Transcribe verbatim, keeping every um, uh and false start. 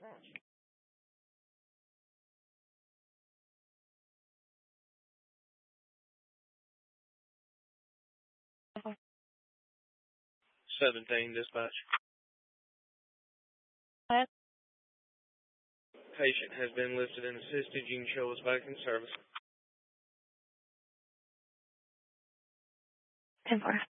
seventeen, dispatch. What? Patient has been lifted and assisted. You can show us back in service. ten four.